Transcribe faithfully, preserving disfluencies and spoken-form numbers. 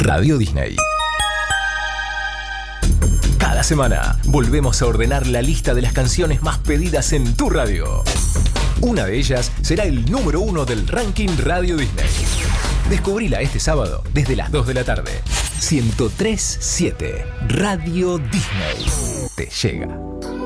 Radio Disney. Cada semana volvemos a ordenar la lista de las canciones más pedidas en tu radio. Una de ellas será el número uno del ranking Radio Disney. Descubrila este sábado desde las dos de la tarde. ciento tres punto siete Radio Disney te llega.